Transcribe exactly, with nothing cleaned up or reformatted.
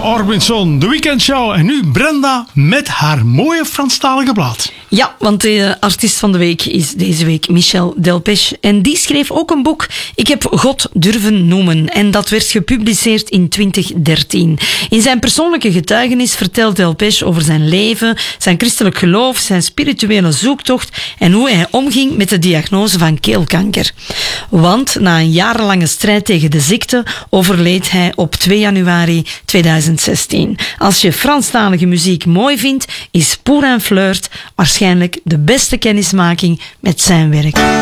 Orbinson, de weekendshow. En nu Brenda met haar mooie Franstalige blad. Ja, want de artiest van de week is deze week Michel Delpech. En die schreef ook een boek, Ik heb God durven noemen. En dat werd gepubliceerd in twintig dertien. In zijn persoonlijke getuigenis vertelt Delpech over zijn leven, zijn christelijk geloof, zijn spirituele zoektocht en hoe hij omging met de diagnose van keelkanker. Want na een jarenlange strijd tegen de ziekte overleed hij op twee januari tweeduizend zestien. Als je Franstalige muziek mooi vindt, is Pour un flirt waarschijnlijk de beste kennismaking met zijn werk.